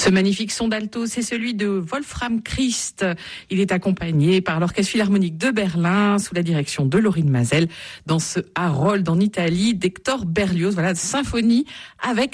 Ce magnifique son d'alto, c'est celui de Wolfram Christ. Il est accompagné par l'Orchestre Philharmonique de Berlin sous la direction de Laurine Mazel dans ce Harold en Italie d'Hector Berlioz. Voilà, symphonie avec